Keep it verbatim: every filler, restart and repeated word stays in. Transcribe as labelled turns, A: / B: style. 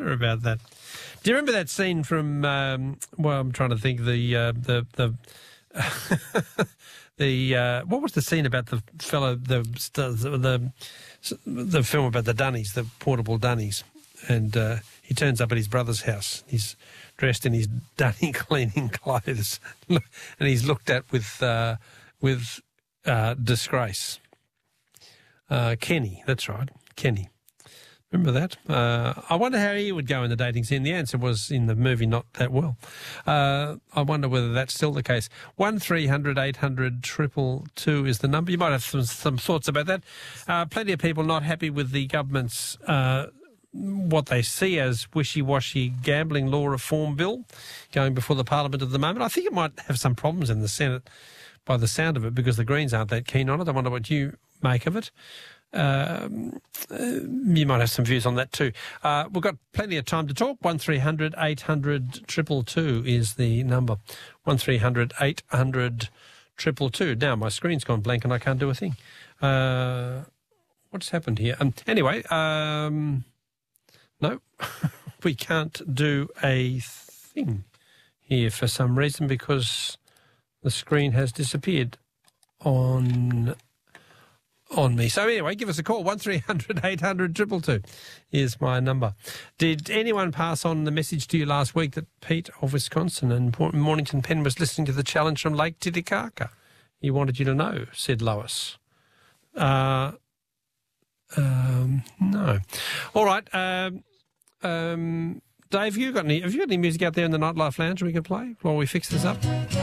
A: wonder about that. Do you remember that scene from? Um, well, I'm trying to think. The uh, the the the uh, what was the scene about the fellow the the the film about the dunnies, the portable dunnies, and uh, he turns up at his brother's house. He's dressed in his dunny cleaning clothes, and he's looked at with uh, with uh, disgrace. Uh, Kenny, that's right, Kenny. Remember that? Uh, I wonder how he would go in the dating scene. The answer was in the movie not that well. Uh, I wonder whether that's still the case. one three hundred eight hundred two two is the number. You might have some, some thoughts about that. Uh, plenty of people not happy with the government's, uh, what they see as wishy-washy gambling law reform bill going before the Parliament at the moment. I think it might have some problems in the Senate by the sound of it because the Greens aren't that keen on it. I wonder what you make of it. Um, uh, you might have some views on that too. Uh, we've got plenty of time to talk. one three hundred eight hundred two two two is the number. one three hundred eight hundred two two two. Now my screen's gone blank and I can't do a thing. Uh, what's happened here? Um, anyway, um, no, we can't do a thing here for some reason because the screen has disappeared on... on me. So anyway, give us a call. one three hundred eight hundred two two two is my number. Did anyone pass on the message to you last week that Pete of Wisconsin and Mornington Pen was listening to the challenge from Lake Titicaca? He wanted you to know, said Lois. Uh, um, no. All right. Um, um, Dave, you got any, have you got any music out there in the Nightlife Lounge we can play while we fix this up?